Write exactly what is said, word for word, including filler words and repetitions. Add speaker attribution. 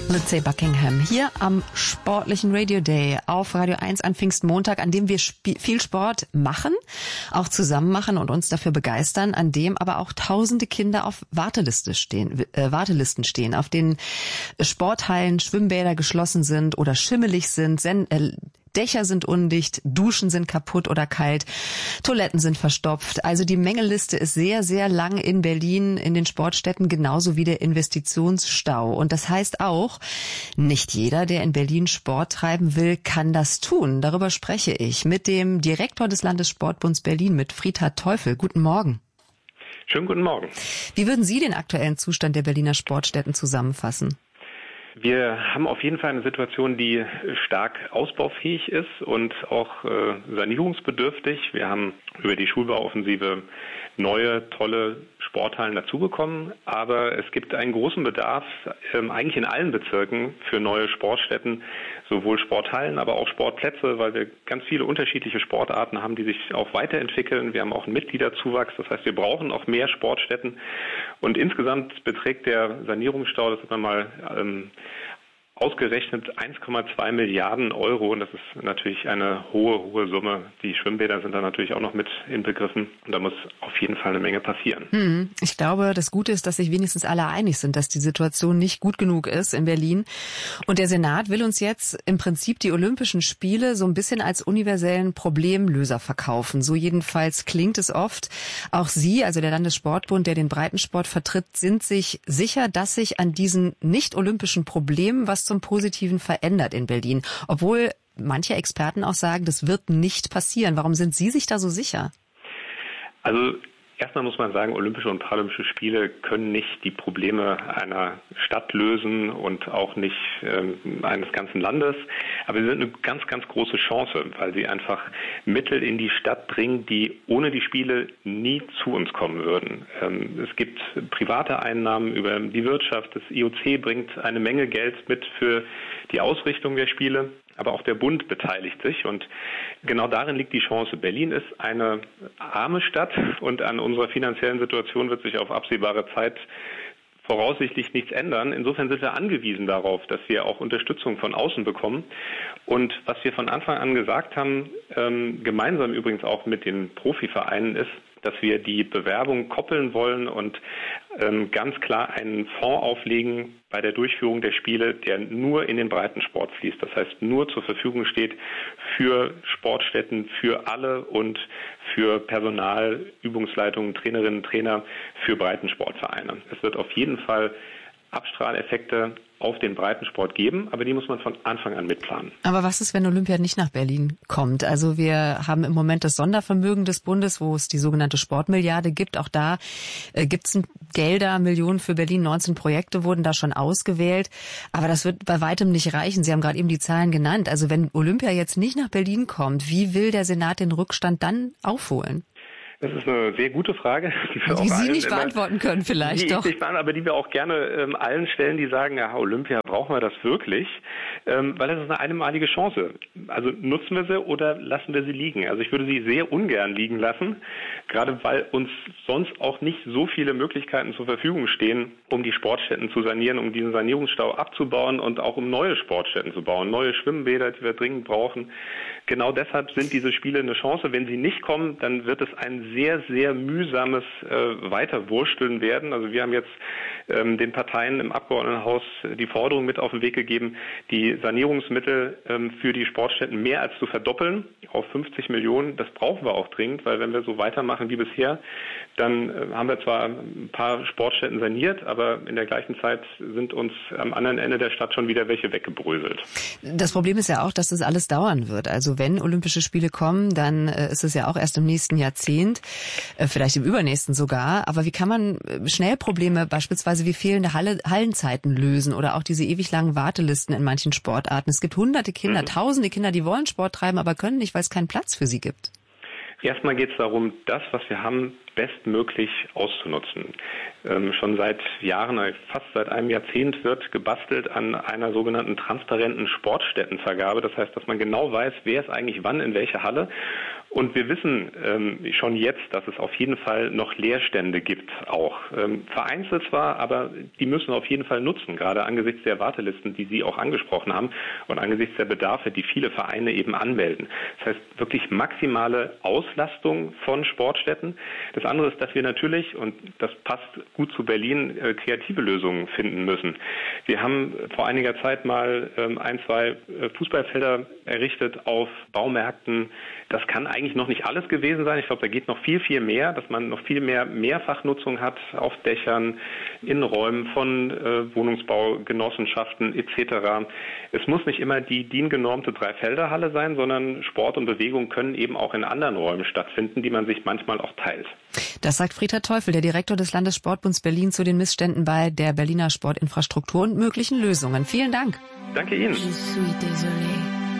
Speaker 1: Lindsay Buckingham hier am sportlichen Radio Day auf Radio eins an Pfingstmontag, an dem wir sp- viel Sport machen, auch zusammen machen und uns dafür begeistern, an dem aber auch tausende Kinder auf Warteliste stehen, äh, Wartelisten stehen, auf denen Sporthallen, Schwimmbäder geschlossen sind oder schimmelig sind, sen- äh, Dächer sind undicht, Duschen sind kaputt oder kalt, Toiletten sind verstopft. Also die Mängelliste ist sehr, sehr lang in Berlin, in den Sportstätten, genauso wie der Investitionsstau. Und das heißt auch, nicht jeder, der in Berlin Sport treiben will, kann das tun. Darüber spreche ich mit dem Direktor des Landessportbunds Berlin, mit Friedhard Teufel. Guten Morgen.
Speaker 2: Schönen guten Morgen.
Speaker 1: Wie würden Sie den aktuellen Zustand der Berliner Sportstätten zusammenfassen?
Speaker 2: Wir haben auf jeden Fall eine Situation, die stark ausbaufähig ist und auch äh, sanierungsbedürftig. Wir haben über die Schulbauoffensive neue, tolle Sporthallen dazubekommen, aber es gibt einen großen Bedarf, ähm, eigentlich in allen Bezirken, für neue Sportstätten, sowohl Sporthallen, aber auch Sportplätze, weil wir ganz viele unterschiedliche Sportarten haben, die sich auch weiterentwickeln. Wir haben auch einen Mitgliederzuwachs, das heißt, wir brauchen auch mehr Sportstätten. Und insgesamt beträgt der Sanierungsstau, das hat man mal ähm, ausgerechnet, eins Komma zwei Milliarden Euro. Und das ist natürlich eine hohe, hohe Summe. Die Schwimmbäder sind da natürlich auch noch mit inbegriffen. Und da muss auf jeden Fall eine Menge passieren.
Speaker 1: Hm, ich glaube, das Gute ist, dass sich wenigstens alle einig sind, dass die Situation nicht gut genug ist in Berlin. Und der Senat will uns jetzt im Prinzip die Olympischen Spiele so ein bisschen als universellen Problemlöser verkaufen. So jedenfalls klingt es oft. Auch Sie, also der Landessportbund, der den Breitensport vertritt, sind sich sicher, dass sich an diesen nicht-olympischen Problemen was zum Positiven verändert in Berlin. Obwohl manche Experten auch sagen, das wird nicht passieren. Warum sind Sie sich da so sicher?
Speaker 2: Also erstmal muss man sagen, Olympische und Paralympische Spiele können nicht die Probleme einer Stadt lösen und auch nicht ähm, eines ganzen Landes. Aber sie sind eine ganz, ganz große Chance, weil sie einfach Mittel in die Stadt bringen, die ohne die Spiele nie zu uns kommen würden. Ähm, es gibt private Einnahmen über die Wirtschaft. Das I O C bringt eine Menge Geld mit für die Ausrichtung der Spiele. Aber auch der Bund beteiligt sich und genau darin liegt die Chance. Berlin ist eine arme Stadt und an unserer finanziellen Situation wird sich auf absehbare Zeit voraussichtlich nichts ändern. Insofern sind wir angewiesen darauf, dass wir auch Unterstützung von außen bekommen. Und was wir von Anfang an gesagt haben, ähm, gemeinsam übrigens auch mit den Profivereinen, ist, dass wir die Bewerbung koppeln wollen und ähm, ganz klar einen Fonds auflegen bei der Durchführung der Spiele, der nur in den Breitensport fließt. Das heißt, nur zur Verfügung steht für Sportstätten, für alle und für Personal, Übungsleitungen, Trainerinnen, Trainer, für Breitensportvereine. Es wird auf jeden Fall Abstrahleffekte auf den Breitensport geben, aber die muss man von Anfang an mitplanen.
Speaker 1: Aber was ist, wenn Olympia nicht nach Berlin kommt? Also wir haben im Moment das Sondervermögen des Bundes, wo es die sogenannte Sportmilliarde gibt. Auch da äh, gibt es Gelder, Millionen für Berlin, neunzehn Projekte wurden da schon ausgewählt. Aber das wird bei weitem nicht reichen. Sie haben gerade eben die Zahlen genannt. Also wenn Olympia jetzt nicht nach Berlin kommt, wie will der Senat den Rückstand dann aufholen?
Speaker 2: Das ist eine sehr gute Frage.
Speaker 1: Die, wir die Sie nicht beantworten können vielleicht
Speaker 2: die
Speaker 1: doch.
Speaker 2: Nicht, aber die wir auch gerne ähm, allen stellen, die sagen, ja, Olympia, brauchen wir das wirklich? Ähm, weil das ist eine einmalige Chance. Also nutzen wir sie oder lassen wir sie liegen? Also ich würde sie sehr ungern liegen lassen, gerade weil uns sonst auch nicht so viele Möglichkeiten zur Verfügung stehen, um die Sportstätten zu sanieren, um diesen Sanierungsstau abzubauen und auch um neue Sportstätten zu bauen, neue Schwimmbäder, die wir dringend brauchen. Genau deshalb sind diese Spiele eine Chance. Wenn sie nicht kommen, dann wird es ein sehr, sehr mühsames äh, Weiterwursteln werden. Also wir haben jetzt ähm, den Parteien im Abgeordnetenhaus die Forderung mit auf den Weg gegeben, die Sanierungsmittel ähm, für die Sportstätten mehr als zu verdoppeln auf fünfzig Millionen. Das brauchen wir auch dringend, weil wenn wir so weitermachen wie bisher, dann äh, haben wir zwar ein paar Sportstätten saniert, aber in der gleichen Zeit sind uns am anderen Ende der Stadt schon wieder welche weggebröselt.
Speaker 1: Das Problem ist ja auch, dass das alles dauern wird. Also wenn Olympische Spiele kommen, dann äh, ist es ja auch erst im nächsten Jahrzehnt. Vielleicht im übernächsten sogar. Aber wie kann man schnell Probleme beispielsweise wie fehlende Halle, Hallenzeiten lösen oder auch diese ewig langen Wartelisten in manchen Sportarten? Es gibt hunderte Kinder, mhm. tausende Kinder, die wollen Sport treiben, aber können nicht, weil es keinen Platz für sie gibt.
Speaker 2: Erstmal geht es darum, das, was wir haben, bestmöglich auszunutzen. Ähm, schon seit Jahren, fast seit einem Jahrzehnt wird gebastelt an einer sogenannten transparenten Sportstättenvergabe. Das heißt, dass man genau weiß, wer ist eigentlich wann in welcher Halle. Und wir wissen ähm, schon jetzt, dass es auf jeden Fall noch Leerstände gibt auch. Ähm, vereinzelt zwar, aber die müssen wir auf jeden Fall nutzen, gerade angesichts der Wartelisten, die Sie auch angesprochen haben und angesichts der Bedarfe, die viele Vereine eben anmelden. Das heißt wirklich maximale Auslastung von Sportstätten. Das andere ist, dass wir natürlich, und das passt gut zu Berlin, äh, kreative Lösungen finden müssen. Wir haben vor einiger Zeit mal ähm, ein, zwei äh, Fußballfelder errichtet auf Baumärkten. Das kann eigentlich noch nicht alles gewesen sein. Ich glaube, da geht noch viel, viel mehr, dass man noch viel mehr Mehrfachnutzung hat auf Dächern, Innenräumen von äh, Wohnungsbaugenossenschaften et cetera. Es muss nicht immer die D I N-genormte Dreifelderhalle sein, sondern Sport und Bewegung können eben auch in anderen Räumen stattfinden, die man sich manchmal auch teilt.
Speaker 1: Das sagt Friedhelm Teufel, der Direktor des Landessportbunds Berlin, zu den Missständen bei der Berliner Sportinfrastruktur und möglichen Lösungen. Vielen Dank.
Speaker 2: Danke Ihnen.
Speaker 3: Je suis désolé.